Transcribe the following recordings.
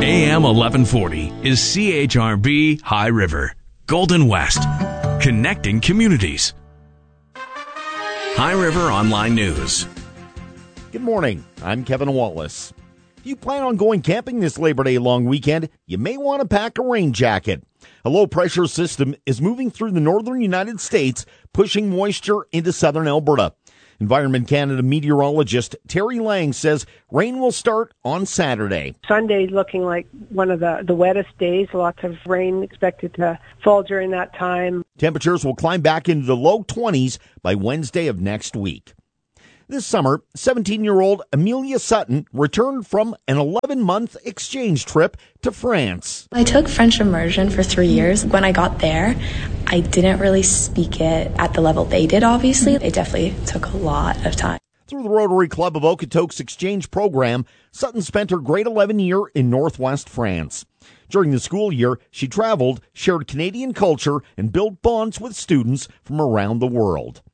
AM 1140 is CHRB High River, Golden West, connecting communities. High River Online News. Good morning. I'm Kevin Wallace. If you plan on going camping this Labor Day long weekend, you may want to pack a rain jacket. A low-pressure system is moving through the northern United States, pushing moisture into southern Alberta. Environment Canada meteorologist Terry Lang says rain will start on Saturday. Sunday looking like one of the wettest days. Lots of rain expected to fall during that time. Temperatures will climb back into the low 20s by Wednesday of next week. This summer, 17-year-old Amelia Sutton returned from an 11-month exchange trip to France. I took French immersion for 3 years. When I got there, I didn't really speak it at the level they did, obviously. It definitely took a lot of time. Through the Rotary Club of Okotoks exchange program, Sutton spent her grade 11 year in northwest France. During the school year, she traveled, shared Canadian culture, and built bonds with students from around the world.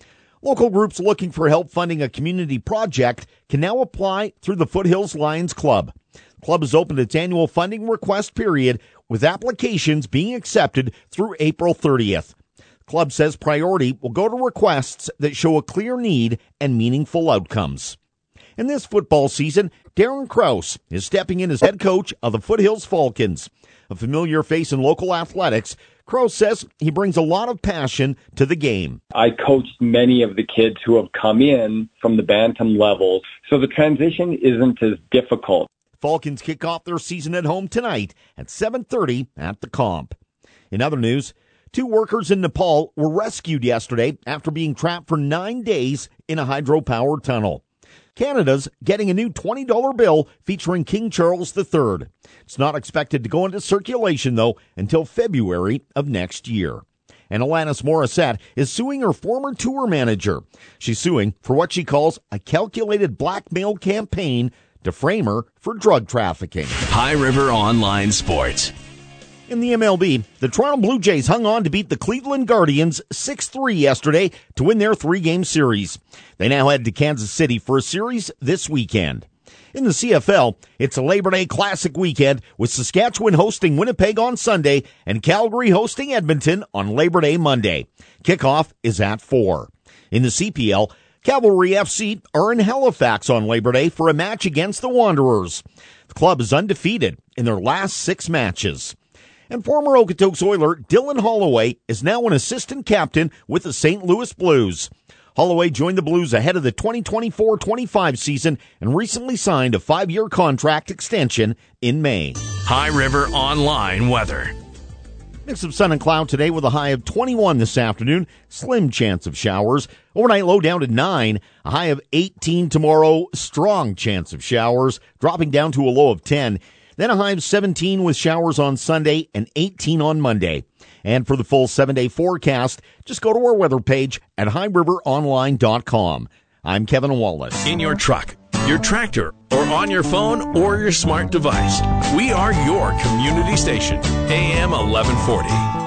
Local groups looking for help funding a community project can now apply through the Foothills Lions Club. The club has opened its annual funding request period, with applications being accepted through April 30th. The club says priority will go to requests that show a clear need and meaningful outcomes. In this football season, Darren Krause is stepping in as head coach of the Foothills Falcons. A familiar face in local athletics, Krause says he brings a lot of passion to the game. I coached many of the kids who have come in from the bantam level, so the transition isn't as difficult. Falcons kick off their season at home tonight at 7:30 at the Comp. In other news, 2 workers in Nepal were rescued yesterday after being trapped for 9 days in a hydropower tunnel. Canada's getting a new $20 bill featuring King Charles III. It's not expected to go into circulation, though, until February of next year. And Alanis Morissette is suing her former tour manager. She's suing for what she calls a calculated blackmail campaign to frame her for drug trafficking. High River Online Sports. In the MLB, the Toronto Blue Jays hung on to beat the Cleveland Guardians 6-3 yesterday to win their 3-game series. They now head to Kansas City for a series this weekend. In the CFL, it's a Labor Day Classic weekend with Saskatchewan hosting Winnipeg on Sunday and Calgary hosting Edmonton on Labor Day Monday. Kickoff is at 4. In the CPL, Cavalry FC are in Halifax on Labor Day for a match against the Wanderers. The club is undefeated in their last 6 matches. And former Okotoks Oiler Dylan Holloway is now an assistant captain with the St. Louis Blues. Holloway joined the Blues ahead of the 2024-25 season and recently signed a 5-year contract extension in May. High River Online Weather. Mix of sun and cloud today with a high of 21 this afternoon. Slim chance of showers. Overnight low down to 9. A high of 18 tomorrow. Strong chance of showers. Dropping down to a low of 10. Then a high of 17 with showers on Sunday and 18 on Monday. And for the full 7-day forecast, just go to our weather page at highriveronline.com. I'm Kevin Wallace. In your truck, your tractor, or on your phone or your smart device, we are your community station, AM 1140.